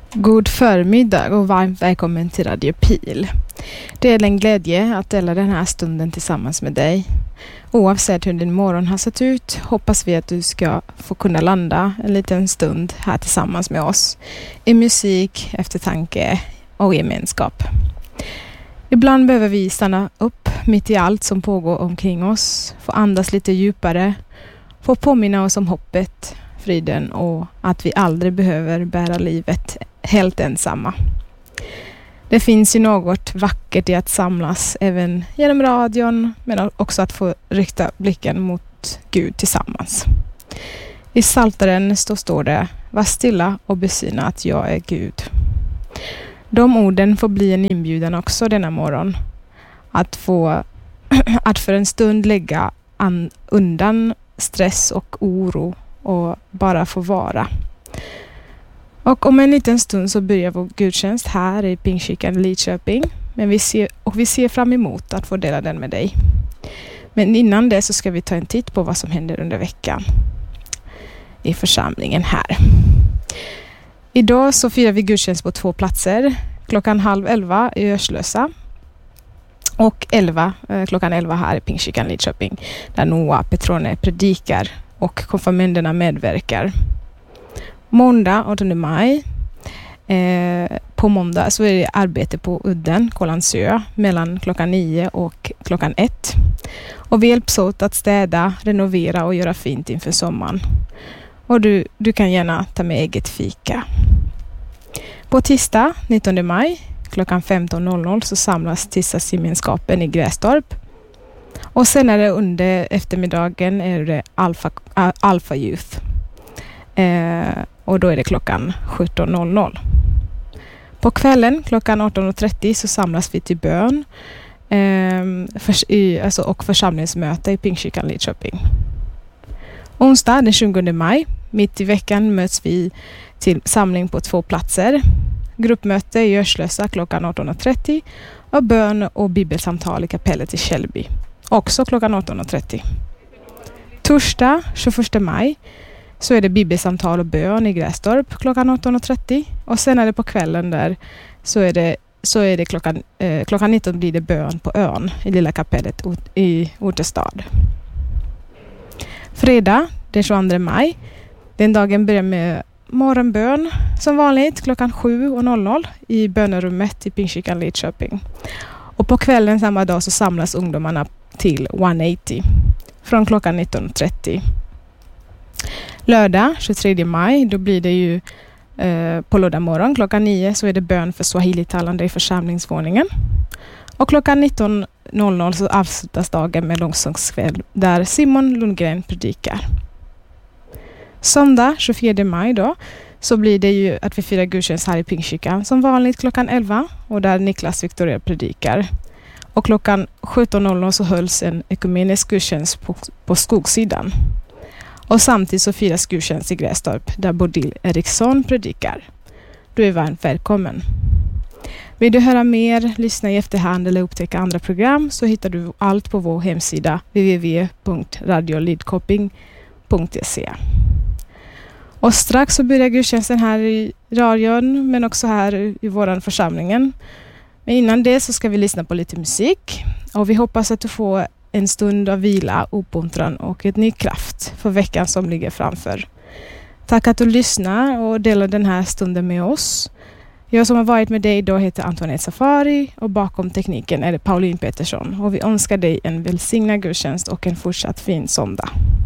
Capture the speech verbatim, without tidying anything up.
God förmiddag och varmt välkommen till Radio Pil. Det är en glädje att dela den här stunden tillsammans med dig. Oavsett hur din morgon har sett ut hoppas vi att du ska få kunna landa en liten stund här tillsammans med oss i musik, eftertanke och gemenskap. Ibland behöver vi stanna upp mitt i allt som pågår omkring oss, få andas lite djupare, få påminna oss om hoppet, friden och att vi aldrig behöver bära livet helt ensamma. Det finns ju något vackert i att samlas även genom radion, men också att få rikta blicken mot Gud tillsammans. I Psaltaren står, står det: var stilla och besinna att jag är Gud. De orden får bli en inbjudan också denna morgon. Att få att för en stund lägga an, undan stress och oro och bara få vara. Och om en liten stund så börjar vår gudstjänst här i Pingstkyrkan Lidköping. Men vi ser, och vi ser fram emot att få dela den med dig. Men innan det så ska vi ta en titt på vad som händer under veckan i församlingen här. Idag så firar vi gudstjänst på två platser. Klockan halv elva i Örslösa. Och elva, eh, klockan elva här i Pingstkyrkan Lidköping. Där Noah Petrone predikar och konfirmanderna medverkar. Måndag artonde maj. Eh, på måndag så är det arbete på Udden, Kållandsö, mellan klockan nio och klockan ett. Och vi hjälps åt att städa, renovera och göra fint inför sommaren. Och du, du kan gärna ta med eget fika. På tisdag nittonde maj klockan femton så samlas tisdagsgemenskapen i Grästorp. Och sen är det under eftermiddagen är det Alpha, uh, Alpha Youth. Eh, och då är det klockan sjutton. På kvällen klockan arton trettio så samlas vi till bön eh, för, i, alltså, och församlingsmöte i Pingstkyrkan Lidköping. Onsdag den tjugonde maj, mitt i veckan, möts vi till samling på två platser. Gruppmöte i Örslösa klockan arton trettio och bön och bibelsamtal i kapellet i Källby. Också klockan arton trettio. Torsdag tjugoförsta maj så är det bibelsamtal och bön i Grästorp klockan arton trettio. Och sen är det på kvällen där så är det, så är det klockan, eh, klockan nitton blir det bön på ön i lilla kapellet i Ortestad. Fredag den tjugoandra maj. Den dagen börjar med morgonbön som vanligt klockan sju i bönerummet i Pingstkyrkan Lidköping. Och på kvällen samma dag så samlas ungdomarna till etthundraåttio från klockan nitton trettio. Lördag tjugotredje maj, då blir det ju eh, på lördag morgon klockan nio så är det bön för swahili-talande i församlingsvåningen. Och klockan nitton så avslutas dagen med långsångskväll där Simon Lundgren predikar. Söndag tjugofjärde maj då så blir det ju att vi firar gudstjänst här i Pingstkyrkan som vanligt klockan elva och där Niklas Victoria predikar. Och klockan sjutton så hölls en ekumenisk gudstjänst på, på Skogssidan. Och samtidigt så firas gudstjänst i Grästorp där Bodil Eriksson predikar. Du är varmt välkommen. Vill du höra mer, lyssna i efterhand eller upptäcka andra program så hittar du allt på vår hemsida w w w punkt radio lidköping punkt se. Och strax så börjar gudstjänsten här i radion men också här i våran församlingen. Men innan det så ska vi lyssna på lite musik och vi hoppas att du får en stund av vila, uppmuntran och ett ny kraft för veckan som ligger framför. Tack att du lyssnar och delar den här stunden med oss. Jag som har varit med dig idag heter Antoinette Safari och bakom tekniken är det Pauline Pettersson och vi önskar dig en välsignad gudstjänst och en fortsatt fin söndag.